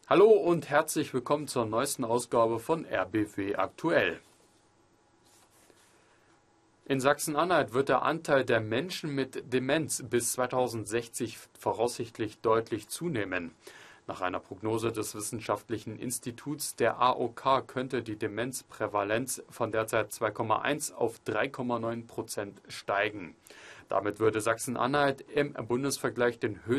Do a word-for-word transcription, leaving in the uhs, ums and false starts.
Hallo und herzlich willkommen zur neuesten Ausgabe von R B W aktuell. In Sachsen-Anhalt wird der Anteil der Menschen mit Demenz bis zweitausendsechzig voraussichtlich deutlich zunehmen. Nach einer Prognose des Wissenschaftlichen Instituts der A O K könnte die Demenzprävalenz von derzeit zwei Komma eins auf drei Komma neun Prozent steigen. Damit würde Sachsen-Anhalt im Bundesvergleich den höchsten